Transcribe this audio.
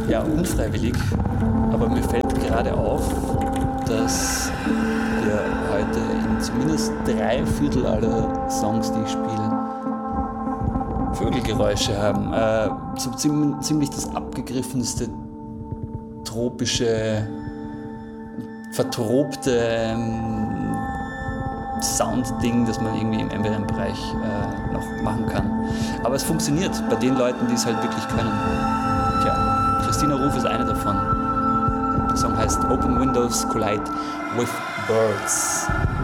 ja, unfreiwillig, aber mir fällt gerade auf, dass wir heute in zumindest 3/4 aller Songs, die ich spiele, Vögelgeräusche haben. So ziemlich das abgegriffenste, tropische, vertrobte Sound-Ding, das man irgendwie im Ambient-Bereich noch machen kann. Aber es funktioniert bei den Leuten, die es halt wirklich können. Tja, Christina Ruf ist eine davon. Der Song heißt Open Windows Collide with Birds.